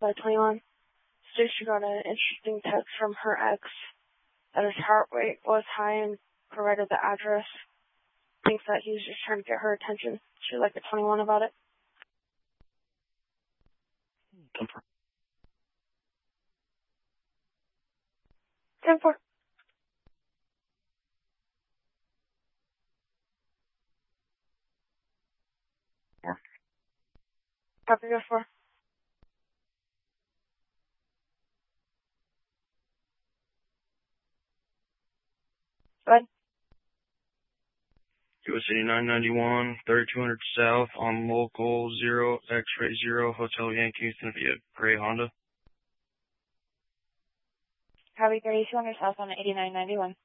by 21. Stacy got an interesting text from her ex that his heart rate was high and provided the address. Thinks that he was just trying to get her attention. She'd like a 21 about it. 10-4. Copy, go 4. Go ahead. US 8991, 3200 South, on local 0, X-ray 0, Hotel Yankee, it's going to be a gray Honda. Copy, 3200 South on 8991.